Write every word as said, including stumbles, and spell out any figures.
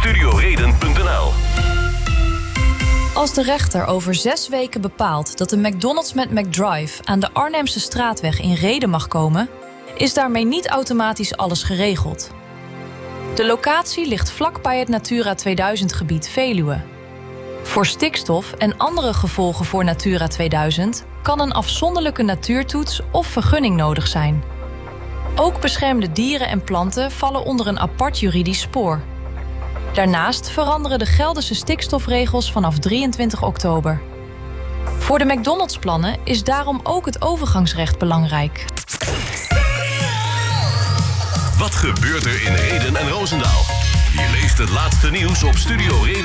studioreden punt n l. Als de rechter over zes weken bepaalt dat de McDonald's met McDrive aan de Arnhemse straatweg in Rheden mag komen, is daarmee niet automatisch alles geregeld. De locatie ligt vlakbij het Natura tweeduizend gebied Veluwe. Voor stikstof en andere gevolgen voor Natura tweeduizend kan een afzonderlijke natuurtoets of vergunning nodig zijn. Ook beschermde dieren en planten vallen onder een apart juridisch spoor. Daarnaast veranderen de Gelderse stikstofregels vanaf drieëntwintig oktober. Voor de McDonald's-plannen is daarom ook het overgangsrecht belangrijk. Wat gebeurt er in Rheden en Roosendaal? Je leest het laatste nieuws op Studio Reden.